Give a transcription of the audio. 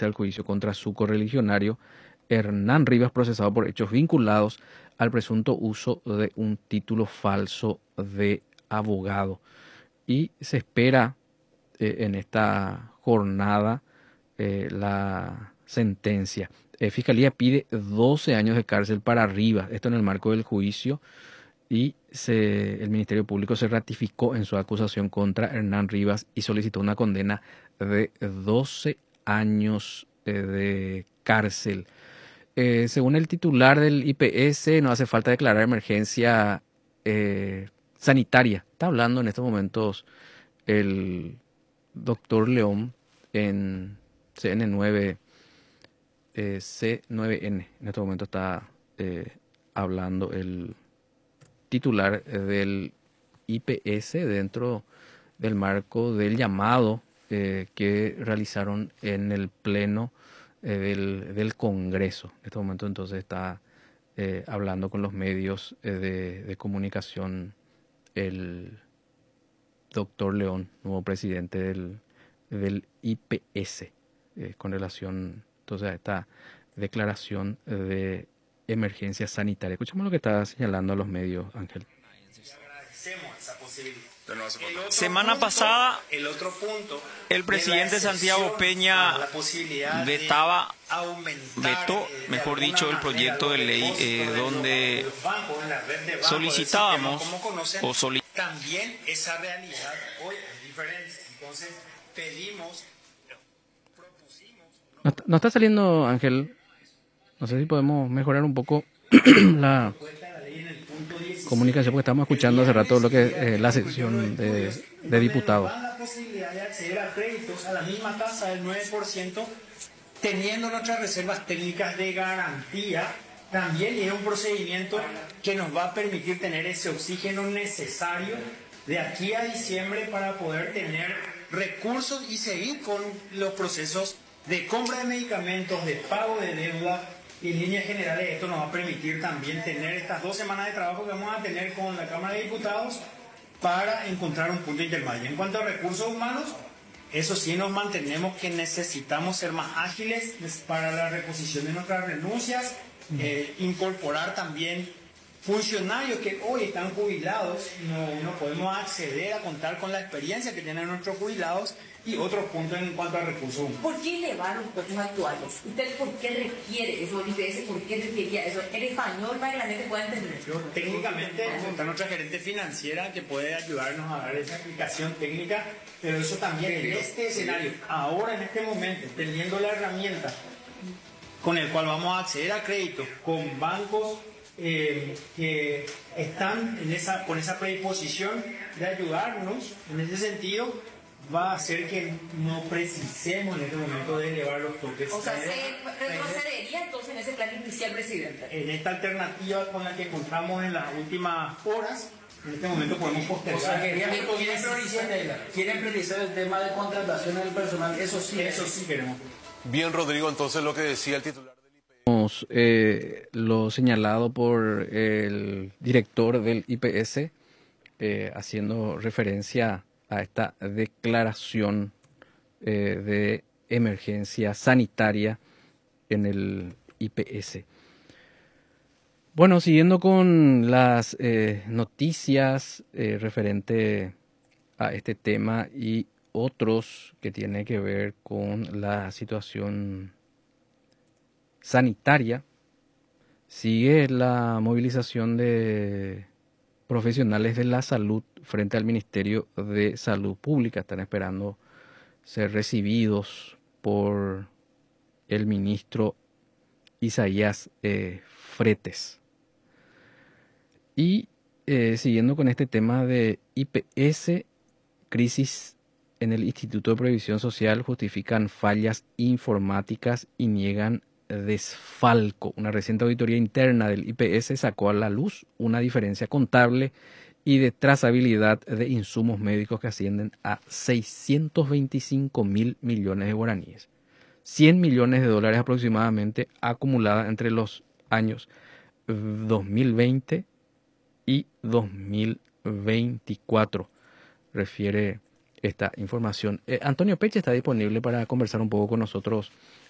someterse al juicio contra su correligionario Hernán Rivas, procesado por hechos vinculados al presunto uso de un título falso de abogado. Y se espera en esta jornada la sentencia. Fiscalía pide 12 años de cárcel para Rivas, esto en el marco del juicio, y el Ministerio Público se ratificó en su acusación contra Hernán Rivas y solicitó una condena de 12 años de cárcel. Según el titular del IPS, no hace falta declarar emergencia sanitaria. Está hablando en estos momentos el doctor León en CN9, C9N. En este momento está hablando el titular del IPS dentro del marco del llamado que realizaron en el pleno del Congreso. En este momento entonces está hablando con los medios de comunicación el doctor León, nuevo presidente del IPS, con relación entonces a esta declaración de emergencia sanitaria. Escuchemos lo que está señalando a los medios, Ángel. Agradecemos esa posibilidad. Semana pasada, el presidente Santiago Peña vetó, mejor dicho, el proyecto de ley donde solicitábamos también esa realidad hoy es diferente. Entonces propusimos. No está saliendo, Ángel. No sé si podemos mejorar un poco la comunicación, porque estamos escuchando hace rato lo que la sección de diputados. La posibilidad de acceder a créditos a la misma tasa del 9%, teniendo nuestras reservas técnicas de garantía también, y es un procedimiento que nos va a permitir tener ese oxígeno necesario de aquí a diciembre para poder tener recursos y seguir con los procesos de compra de medicamentos, de pago de deuda. Y en líneas generales esto nos va a permitir también tener estas 2 semanas de trabajo que vamos a tener con la Cámara de Diputados para encontrar un punto intermedio. En cuanto a recursos humanos, eso sí nos mantenemos que necesitamos ser más ágiles para la reposición de nuestras renuncias, incorporar también funcionarios que hoy están jubilados, no podemos acceder a contar con la experiencia que tienen nuestros jubilados. Y otro punto en cuanto a recursos humanos. ¿Por qué elevar los costos actuales? ¿Usted por qué requiere eso? ¿El IPS por qué requería eso? ¿En español para que la gente pueda entender? Técnicamente está nuestra gerente financiera que puede ayudarnos a dar esa explicación técnica, pero eso también en este escenario, ahora en este momento, teniendo la herramienta con el cual vamos a acceder a crédito con bancos que están con esa predisposición de ayudarnos en ese sentido, va a hacer que no precisemos en este momento de elevar los toques. O sea, se retrocedería entonces en ese plan inicial, presidente. En esta alternativa con la que encontramos en las últimas horas, en este momento podemos postergar. O sea, quieren priorizar el tema de contratación del personal, eso sí queremos. Bien, Rodrigo, entonces lo que decía el titular del IPS. Lo señalado por el director del IPS, haciendo referencia a esta declaración de emergencia sanitaria en el IPS. Bueno, siguiendo con las noticias referente a este tema y otros que tienen que ver con la situación sanitaria, sigue la movilización de profesionales de la salud frente al Ministerio de Salud Pública. Están esperando ser recibidos por el ministro Isaías Fretes. Y siguiendo con este tema de IPS, crisis en el Instituto de Previsión Social, justifican fallas informáticas y niegan desfalco. Una reciente auditoría interna del IPS sacó a la luz una diferencia contable y de trazabilidad de insumos médicos que ascienden a 625.000 millones de guaraníes, 100 millones de dólares aproximadamente, acumulada entre los años 2020 y 2024, refiere esta información. Antonio Peche está disponible para conversar un poco con nosotros